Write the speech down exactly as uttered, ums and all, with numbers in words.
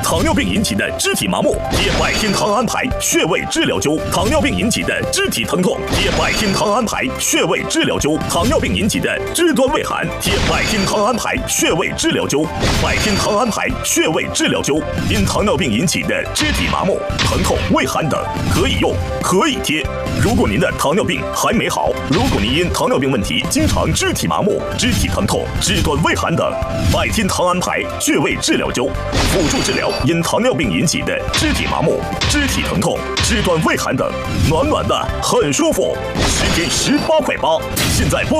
糖尿病引起的肢体麻木，贴百天糖安牌穴位治疗灸；糖尿病引起的肢体疼痛，贴百天糖安牌穴位治疗灸；糖尿病引起的肢端畏寒，贴百天糖安牌穴位治疗灸。百天糖安牌穴位治疗灸，因糖尿病引起的肢体麻木、疼痛、畏寒等，可以用，可以贴。如果您的糖尿病还没好，如果您因糖尿病问题经常肢体麻木、肢体疼痛、肢端畏寒等，百天糖安牌穴位治疗灸辅助治疗因糖尿病引起的肢体麻木、肢体疼痛、肢端畏寒等，暖暖的很舒服，十天十八块八，现在拨。